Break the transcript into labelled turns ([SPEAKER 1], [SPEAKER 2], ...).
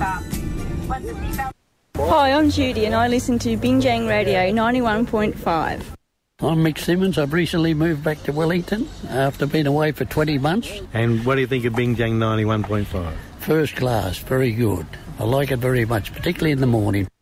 [SPEAKER 1] Hi, I'm Judy and I listen to Binjang Radio 91.5.
[SPEAKER 2] I'm Mick Simmons. I've recently moved back to Wellington after being away for 20 months.
[SPEAKER 3] And what do you think of Binjang 91.5?
[SPEAKER 2] First class, very good. I like it very much, particularly in the morning.